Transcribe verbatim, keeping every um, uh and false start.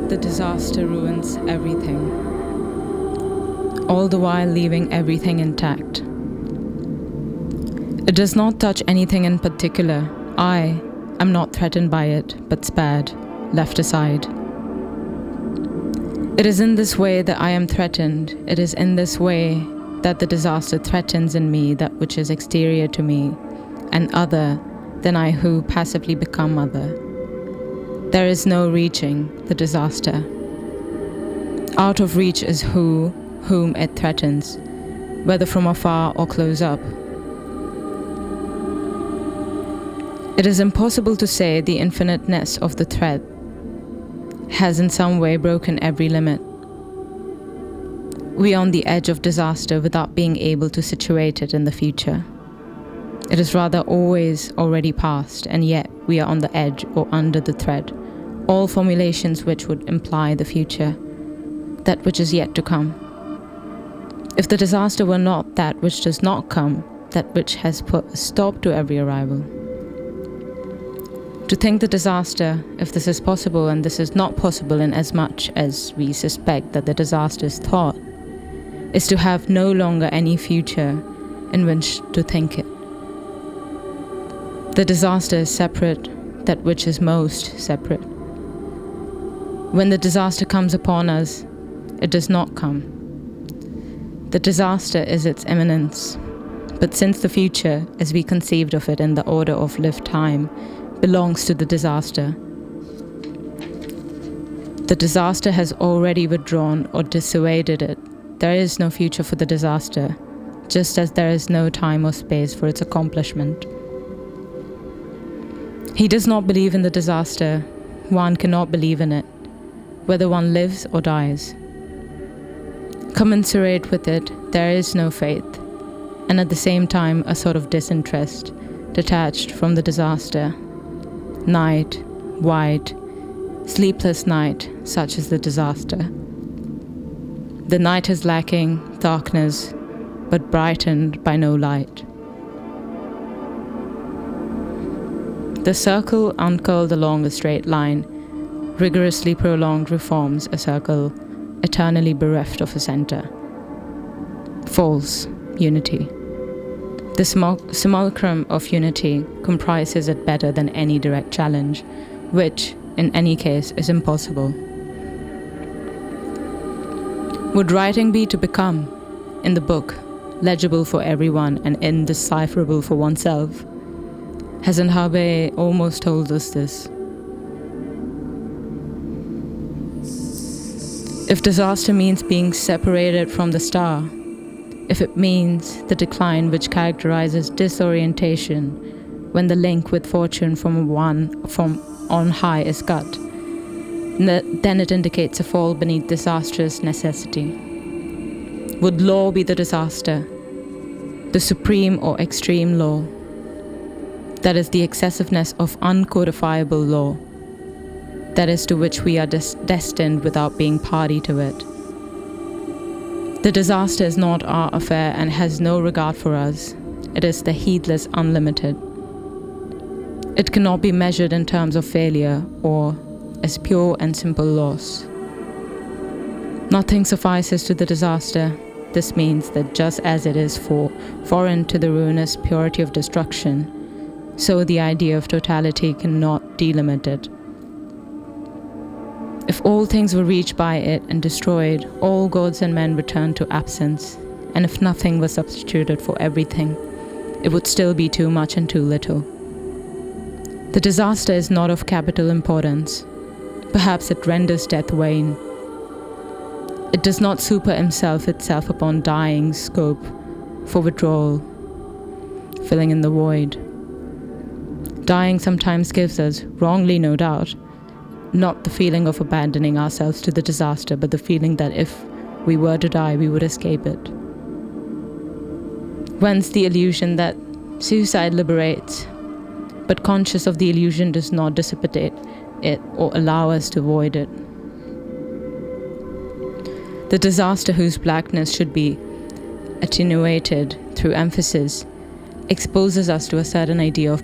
The disaster ruins everything, all the while leaving everything intact. It does not touch anything in particular. I am not threatened by it, but spared, left aside. It is in this way that I am threatened. It is in this way that the disaster threatens in me that which is exterior to me, and other than I who passively become other. There is no reaching the disaster. Out of reach is who, whom it threatens, whether from afar or close up. It is impossible to say the infiniteness of the threat has in some way broken every limit. We are on the edge of disaster without being able to situate it in the future. It is rather always already past, and yet we are on the edge or under the threat, all formulations which would imply the future, that which is yet to come. If the disaster were not that which does not come, that which has put a stop to every arrival. To think the disaster, if this is possible, and this is not possible in as much as we suspect that the disaster is thought, is to have no longer any future in which to think it. The disaster is separate, that which is most separate. When the disaster comes upon us, it does not come. The disaster is its imminence, but since the future, as we conceived of it in the order of lived time, belongs to the disaster, the disaster has already withdrawn or dissuaded it. There is no future for the disaster, just as there is no time or space for its accomplishment. He does not believe in the disaster. One cannot believe in it, whether one lives or dies. Commensurate with it, there is no faith, and at the same time a sort of disinterest, detached from the disaster. Night, white, sleepless night, such is the disaster. The night is lacking darkness, but brightened by no light. The circle uncurled along a straight line, rigorously prolonged reforms a circle, eternally bereft of a center. False unity. The simulacrum of unity comprises it better than any direct challenge, which, in any case, is impossible. Would writing be to become, in the book, legible for everyone and indecipherable for oneself? Hasn't Habe almost told us this? If disaster means being separated from the star, if it means the decline which characterizes disorientation when the link with fortune from one from on high is cut, then it indicates a fall beneath disastrous necessity. Would law be the disaster, the supreme or extreme law? That is the excessiveness of uncodifiable law, that is to which we are des- destined without being party to it. The disaster is not our affair and has no regard for us. It is the heedless unlimited. It cannot be measured in terms of failure or as pure and simple loss. Nothing suffices to the disaster. This means that just as it is for foreign to the ruinous purity of destruction, so the idea of totality cannot delimit it. If all things were reached by it and destroyed, all gods and men returned to absence, and if nothing was substituted for everything, it would still be too much and too little. The disaster is not of capital importance. Perhaps it renders death vain. It does not superimpose itself upon dying scope for withdrawal, filling in the void. Dying sometimes gives us, wrongly no doubt, not the feeling of abandoning ourselves to the disaster, but the feeling that if we were to die, we would escape it. Whence the illusion that suicide liberates, but conscious of the illusion does not dissipate it or allow us to avoid it. The disaster whose blackness should be attenuated through emphasis exposes us to a certain idea of